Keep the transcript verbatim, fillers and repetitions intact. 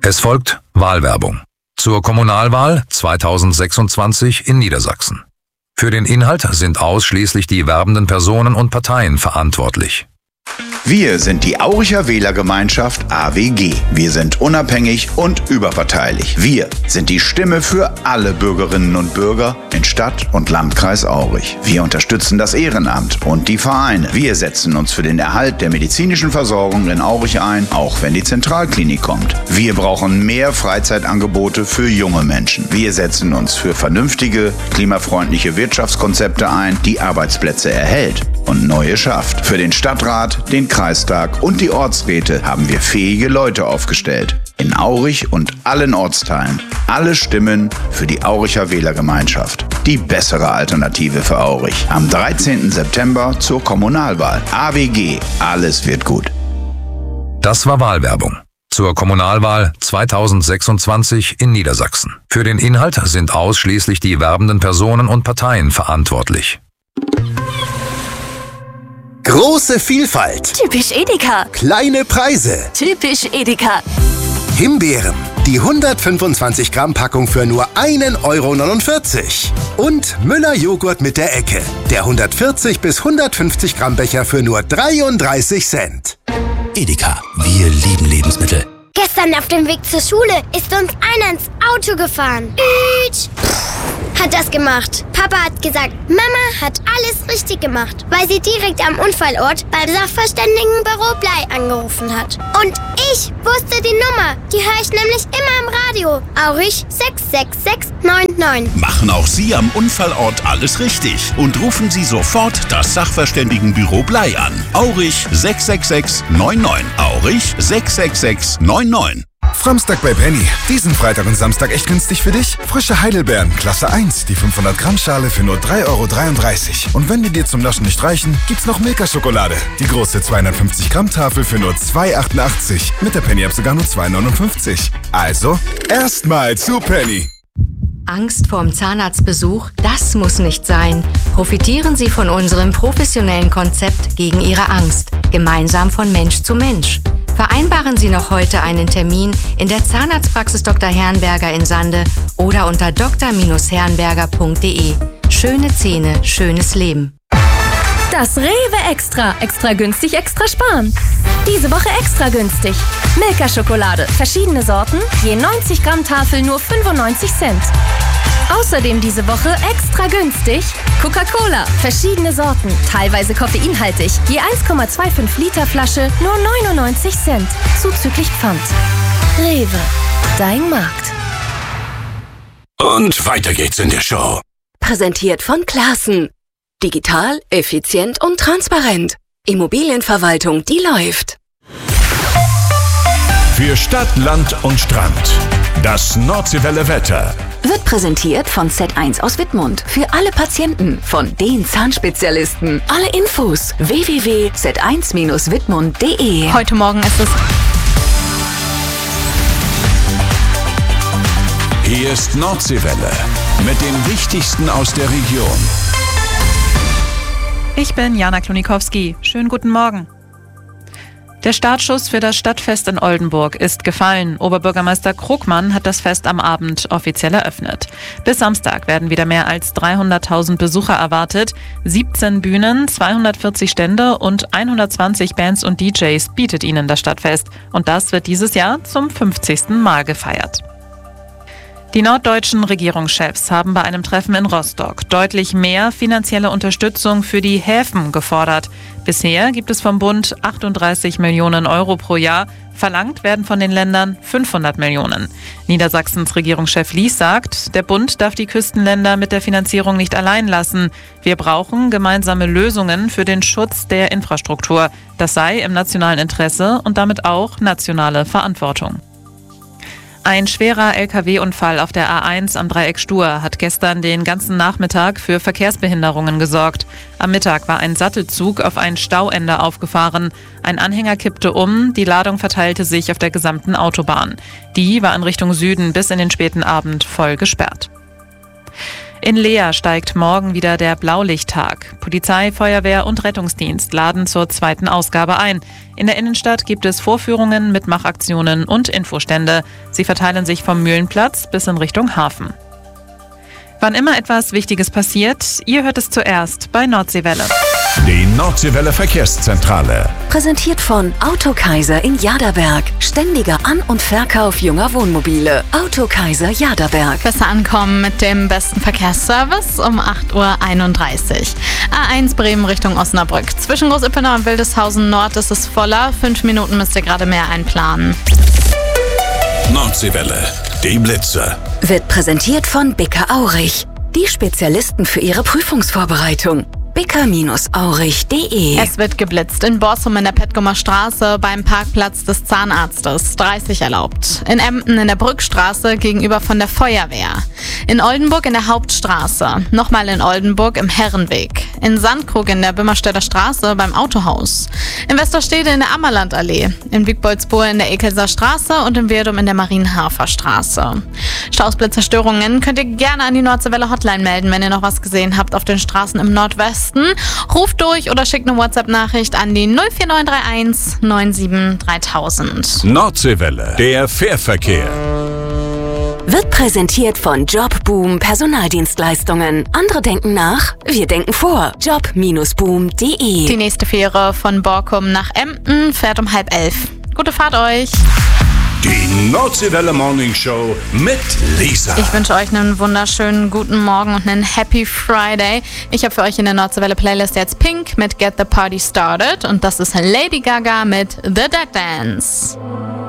Es folgt Wahlwerbung zur Kommunalwahl zweitausendsechsundzwanzig in Niedersachsen. Für den Inhalt sind ausschließlich die werbenden Personen und Parteien verantwortlich. Wir sind die Auricher Wählergemeinschaft A W G. Wir sind unabhängig und überparteilich. Wir sind die Stimme für alle Bürgerinnen und Bürger in Stadt und Landkreis Aurich. Wir unterstützen das Ehrenamt und die Vereine. Wir setzen uns für den Erhalt der medizinischen Versorgung in Aurich ein, auch wenn die Zentralklinik kommt. Wir brauchen mehr Freizeitangebote für junge Menschen. Wir setzen uns für vernünftige, klimafreundliche Wirtschaftskonzepte ein, die Arbeitsplätze erhält und neue schafft. Für den Stadtrat, den Kreistag und die Ortsräte haben wir fähige Leute aufgestellt. In Aurich und allen Ortsteilen. Alle Stimmen für die Auricher Wählergemeinschaft. Die bessere Alternative für Aurich. Am dreizehnten September zur Kommunalwahl. A W G. Alles wird gut. Das war Wahlwerbung zur Kommunalwahl zweitausendsechsundzwanzig in Niedersachsen. Für den Inhalt sind ausschließlich die werbenden Personen und Parteien verantwortlich. Große Vielfalt. Typisch Edeka. Kleine Preise. Typisch Edeka. Himbeeren. Die hundertfünfundzwanzig Gramm Packung für nur ein Euro neunundvierzig. Und Müller Joghurt mit der Ecke. Der hundertvierzig bis hundertfünfzig Gramm Becher für nur dreiunddreißig Cent. Edeka. Wir lieben Lebensmittel. Gestern auf dem Weg zur Schule ist uns einer ins Auto gefahren. Ütsch. Hat das gemacht. Papa hat gesagt, Mama hat alles richtig gemacht, weil sie direkt am Unfallort beim Sachverständigenbüro Blei angerufen hat. Und ich wusste die Nummer. Die höre ich nämlich immer im Radio. Aurich sechs sechs sechs neun neun. Machen auch Sie am Unfallort alles richtig und rufen Sie sofort das Sachverständigenbüro Blei an. Aurich sechs sechs sechs neun neun. Aurich sechs sechs sechs neun neun. Framstag bei Penny. Diesen Freitag und Samstag echt günstig für dich? Frische Heidelbeeren, Klasse eins, die fünfhundert Gramm Schale für nur drei Euro dreiunddreißig. Und wenn die dir zum Naschen nicht reichen, gibt's noch Milka-Schokolade. Die große zweihundertfünfzig Gramm Tafel für nur zwei Euro achtundachtzig. Mit der Penny-App sogar nur zwei Euro neunundfünfzig. Also, erstmal zu Penny. Angst vorm Zahnarztbesuch? Das muss nicht sein. Profitieren Sie von unserem professionellen Konzept gegen Ihre Angst. Gemeinsam von Mensch zu Mensch. Vereinbaren Sie noch heute einen Termin in der Zahnarztpraxis Doktor Herrenberger in Sande oder unter d r herrenberger punkt d e. Schöne Zähne, schönes Leben. Das Rewe Extra. Extra günstig, extra sparen. Diese Woche extra günstig. Milka-Schokolade. Verschiedene Sorten. Je neunzig Gramm Tafel nur fünfundneunzig Cent. Außerdem diese Woche extra günstig Coca-Cola. Verschiedene Sorten. Teilweise koffeinhaltig. Je eins Komma fünfundzwanzig Liter Flasche nur neunundneunzig Cent. Zuzüglich Pfand. Rewe. Dein Markt. Und weiter geht's in der Show. Präsentiert von Classen. Digital, effizient und transparent. Immobilienverwaltung, die läuft. Für Stadt, Land und Strand. Das Nordseewelle Wetter. Wird präsentiert von Z eins aus Wittmund. Für alle Patienten von den Zahnspezialisten. Alle Infos w w w punkt z eins Bindestrich wittmund punkt d e. Heute Morgen ist es... Hier ist Nordseewelle mit dem Wichtigsten aus der Region. Ich bin Jana Klonikowski. Schönen guten Morgen. Der Startschuss für das Stadtfest in Oldenburg ist gefallen. Oberbürgermeister Krugmann hat das Fest am Abend offiziell eröffnet. Bis Samstag werden wieder mehr als dreihunderttausend Besucher erwartet. siebzehn Bühnen, zweihundertvierzig Stände und hundertzwanzig Bands und D Js bietet ihnen das Stadtfest. Und das wird dieses Jahr zum fünfzigsten Mal gefeiert. Die norddeutschen Regierungschefs haben bei einem Treffen in Rostock deutlich mehr finanzielle Unterstützung für die Häfen gefordert. Bisher gibt es vom Bund achtunddreißig Millionen Euro pro Jahr. Verlangt werden von den Ländern fünfhundert Millionen. Niedersachsens Regierungschef Lies sagt, der Bund darf die Küstenländer mit der Finanzierung nicht allein lassen. Wir brauchen gemeinsame Lösungen für den Schutz der Infrastruktur. Das sei im nationalen Interesse und damit auch nationale Verantwortung. Ein schwerer L K W-Unfall auf der A eins am Dreieck Stur hat gestern den ganzen Nachmittag für Verkehrsbehinderungen gesorgt. Am Mittag war ein Sattelzug auf ein Stauende aufgefahren. Ein Anhänger kippte um, die Ladung verteilte sich auf der gesamten Autobahn. Die war in Richtung Süden bis in den späten Abend voll gesperrt. In Leer steigt morgen wieder der Blaulichttag. Polizei, Feuerwehr und Rettungsdienst laden zur zweiten Ausgabe ein. In der Innenstadt gibt es Vorführungen, Mitmachaktionen und Infostände. Sie verteilen sich vom Mühlenplatz bis in Richtung Hafen. Wann immer etwas Wichtiges passiert, ihr hört es zuerst bei Nordseewelle. Die Nordseewelle Verkehrszentrale. Präsentiert von Autokaiser in Jaderberg. Ständiger An- und Verkauf junger Wohnmobile. Autokaiser Jaderberg. Besser ankommen mit dem besten Verkehrsservice um acht Uhr einunddreißig. A eins Bremen Richtung Osnabrück. Zwischen Groß-Ippenau und Wildeshausen Nord ist es voller. Fünf Minuten müsst ihr gerade mehr einplanen. Nordseewelle. Die Blitze. Wird präsentiert von Bicker Aurich. Die Spezialisten für ihre Prüfungsvorbereitung. bicker Aurich punkt de. Es wird geblitzt in Borsum in der Petgomer Straße beim Parkplatz des Zahnarztes. dreißig erlaubt. In Emden in der Brückstraße gegenüber von der Feuerwehr. In Oldenburg in der Hauptstraße. Nochmal in Oldenburg im Herrenweg. In Sandkrug in der Böhmerstädter Straße beim Autohaus. In Westerstede in der Ammerlandallee. In Wiegboldsburg in der Ekelser Straße und in Werdum in der Marienhafer Straße. Stausblitzzerstörungen könnt ihr gerne an die Nordseewelle Hotline melden, wenn ihr noch was gesehen habt auf den Straßen im Nordwesten. Ruft durch oder schickt eine WhatsApp-Nachricht an die null vier neun drei eins neun sieben dreitausend. Nordseewelle, der Fährverkehr. Wird präsentiert von Jobboom Personaldienstleistungen. Andere denken nach, wir denken vor. job Bindestrich boom punkt de. Die nächste Fähre von Borkum nach Emden fährt um halb elf. Gute Fahrt euch! Die Nordseewelle Morning Show mit Lisa. Ich wünsche euch einen wunderschönen guten Morgen und einen Happy Friday. Ich habe für euch in der Nordseewelle Playlist jetzt Pink mit Get the Party Started und das ist Lady Gaga mit The Dead Dance.